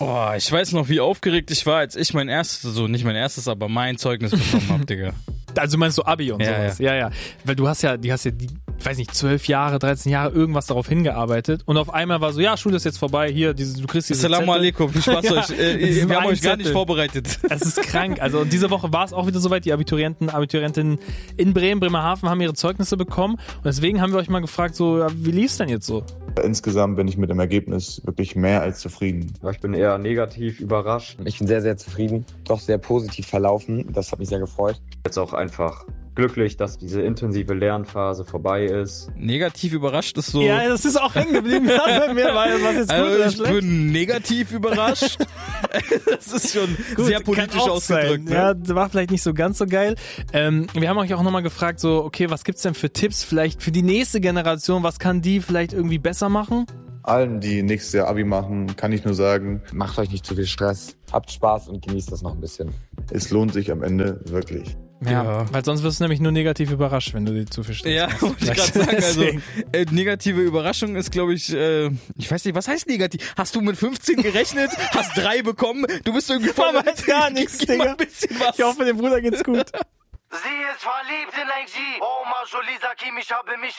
Boah, ich weiß noch, wie aufgeregt ich war, als ich aber mein Zeugnis bekommen habe, Digga. Also meinst du Abi und sowas? Ja. Weil die hast ja, ich weiß nicht, 12 Jahre, 13 Jahre irgendwas darauf hingearbeitet und auf einmal war so, ja, Schule ist jetzt vorbei, hier, du kriegst diese Assalamu alaikum, viel Spaß euch. Wir haben euch gar nicht vorbereitet. Es ist krank. Also und diese Woche war es auch wieder soweit, die Abiturientinnen in Bremerhaven haben ihre Zeugnisse bekommen und deswegen haben wir euch mal gefragt, so, wie lief's denn jetzt so? Insgesamt bin ich mit dem Ergebnis wirklich mehr als zufrieden. Ich bin eher negativ überrascht. Ich bin sehr, sehr zufrieden. Doch sehr positiv verlaufen. Das hat mich sehr gefreut. Jetzt auch einfach glücklich, dass diese intensive Lernphase vorbei ist. Negativ überrascht ist so... Ja, das ist auch hängen geblieben. Was jetzt gut oder ich bin negativ überrascht. Das ist schon gut, sehr politisch ausgedrückt. Ne? Ja, war vielleicht nicht so ganz so geil. Wir haben euch auch nochmal gefragt, so, okay, was gibt's denn für Tipps vielleicht für die nächste Generation? Was kann die vielleicht irgendwie besser machen? Allen, die nächstes Jahr Abi machen, kann ich nur sagen, macht euch nicht zu viel Stress. Habt Spaß und genießt das noch ein bisschen. Es lohnt sich am Ende wirklich. Ja, weil sonst wirst du nämlich nur negativ überrascht, wenn du dir zu viel Stress machst. Ja, wollte ich gerade sagen, also negative Überraschung ist, glaube ich, ich weiß nicht, was heißt negativ? Hast du mit 15 gerechnet, hast 3 bekommen, du bist irgendwie voll... Man weiß gar nichts, Digga. Ich hoffe, dem Bruder geht's gut. Sie ist verliebt in ein G. Oh, Majoli, sag ihm, ich habe mich